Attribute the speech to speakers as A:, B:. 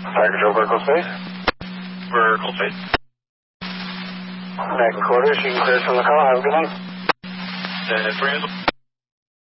A: Fire Control, vertical space.
B: Vertical space.
A: Back in quarters, you can clear from the call. Have a good night.
B: 10-3.